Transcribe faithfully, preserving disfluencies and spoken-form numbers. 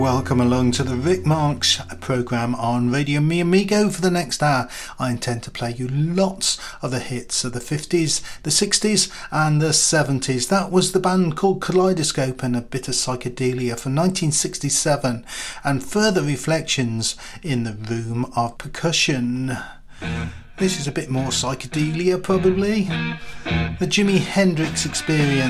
Welcome along to the Rick Marks programme on Radio Mi Amigo. For the next hour, I intend to play you lots of the hits of the fifties, the sixties and the seventies. That was the band called Kaleidoscope and a bit of psychedelia from nineteen sixty-seven, and further reflections in the room of percussion. This is a bit more psychedelia, probably. The Jimi Hendrix Experience.